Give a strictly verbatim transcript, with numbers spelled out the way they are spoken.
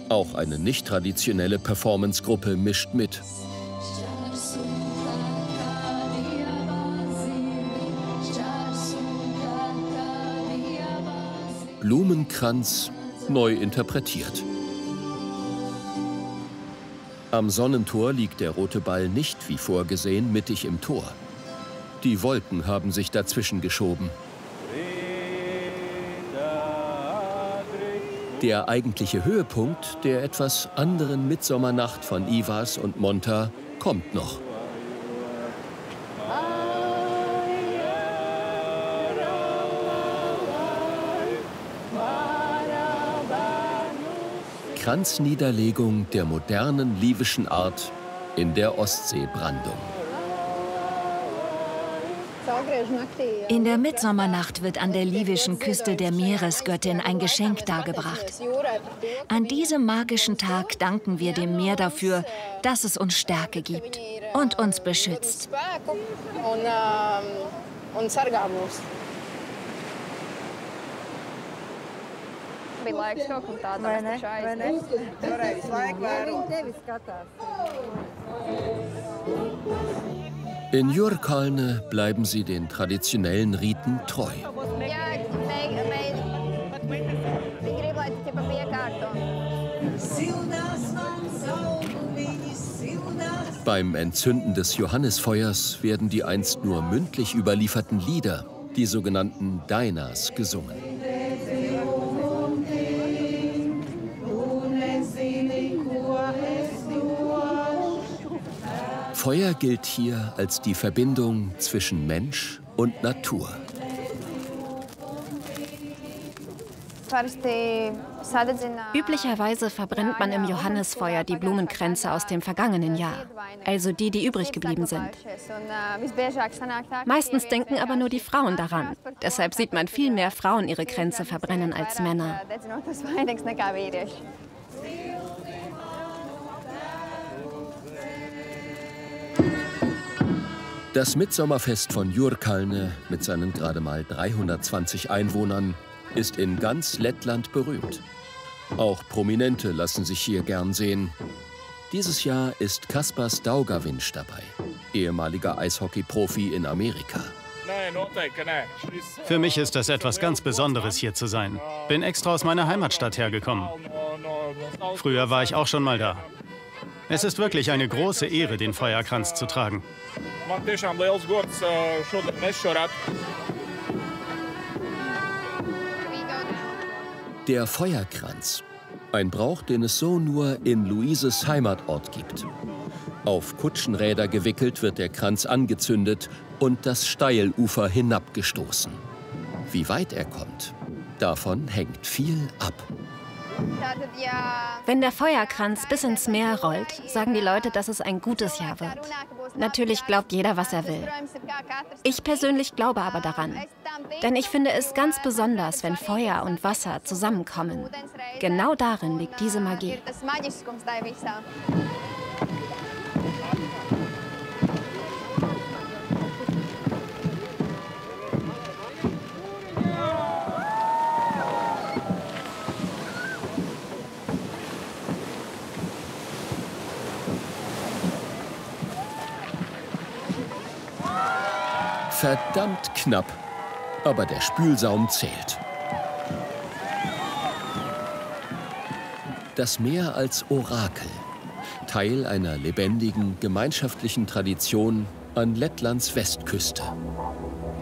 Auch eine nicht traditionelle Performance-Gruppe mischt mit. Blumenkranz neu interpretiert. Am Sonnentor liegt der rote Ball nicht wie vorgesehen mittig im Tor. Die Wolken haben sich dazwischen geschoben. Der eigentliche Höhepunkt der etwas anderen Mitsommernacht von Ivars und Monta kommt noch. Kranzniederlegung der modernen liwischen Art in der Ostseebrandung. In der Mitsommernacht wird an der liwischen Küste der Meeresgöttin ein Geschenk dargebracht. An diesem magischen Tag danken wir dem Meer dafür, dass es uns Stärke gibt und uns beschützt. In Jurkalne bleiben sie den traditionellen Riten treu. Beim Entzünden des Johannisfeuers werden die einst nur mündlich überlieferten Lieder, die sogenannten Dainas, gesungen. Feuer gilt hier als die Verbindung zwischen Mensch und Natur. Üblicherweise verbrennt man im Johannisfeuer die Blumenkränze aus dem vergangenen Jahr, also die, die übrig geblieben sind. Meistens denken aber nur die Frauen daran. Deshalb sieht man viel mehr Frauen ihre Kränze verbrennen als Männer. Das Mitsommerfest von Jurkalne mit seinen gerade mal dreihundertzwanzig Einwohnern ist in ganz Lettland berühmt. Auch Prominente lassen sich hier gern sehen. Dieses Jahr ist Kaspars Daugavins dabei, ehemaliger Eishockey-Profi in Amerika. Für mich ist das etwas ganz Besonderes, hier zu sein. Bin extra aus meiner Heimatstadt hergekommen. Früher war ich auch schon mal da. Es ist wirklich eine große Ehre, den Feuerkranz zu tragen. Der Feuerkranz, ein Brauch, den es so nur in Luises Heimatort gibt. Auf Kutschenräder gewickelt wird der Kranz angezündet und das Steilufer hinabgestoßen. Wie weit er kommt, davon hängt viel ab. Wenn der Feuerkranz bis ins Meer rollt, sagen die Leute, dass es ein gutes Jahr wird. Natürlich glaubt jeder, was er will. Ich persönlich glaube aber daran. Denn ich finde es ganz besonders, wenn Feuer und Wasser zusammenkommen. Genau darin liegt diese Magie. Verdammt knapp, aber der Spülsaum zählt. Das Meer als Orakel, Teil einer lebendigen, gemeinschaftlichen Tradition an Lettlands Westküste.